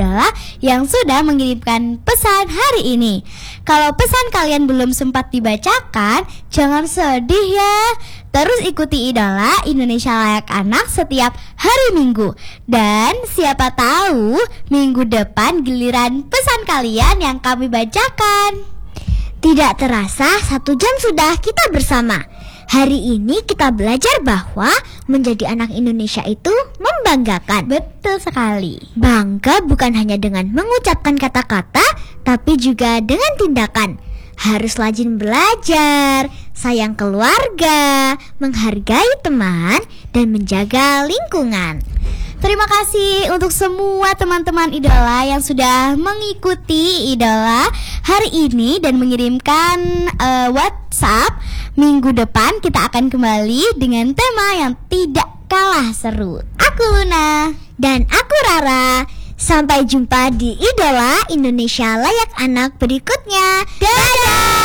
Idola yang sudah mengirimkan pesan hari ini. Kalau pesan kalian belum sempat dibacakan, jangan sedih ya. Terus ikuti Idola Indonesia Layak Anak setiap hari Minggu. Dan siapa tahu minggu depan giliran pesan kalian yang kami bacakan. Tidak terasa 1 jam sudah kita bersama. Hari ini kita belajar bahwa menjadi anak Indonesia itu membanggakan. Betul sekali. Bangga bukan hanya dengan mengucapkan kata-kata, tapi juga dengan tindakan. Harus rajin belajar, sayang keluarga, menghargai teman, dan menjaga lingkungan. Terima kasih untuk semua teman-teman Idola yang sudah mengikuti Idola hari ini dan mengirimkan WhatsApp. Minggu depan kita akan kembali dengan tema yang tidak kalah seru. Aku Luna. Dan aku Rara. Sampai jumpa di Idola Indonesia Layak Anak berikutnya. Dadah!